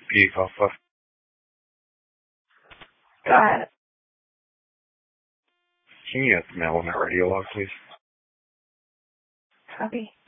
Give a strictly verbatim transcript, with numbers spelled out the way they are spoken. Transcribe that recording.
Peak Alpha. Got it. Can you get the mail on that radio log, please? Copy.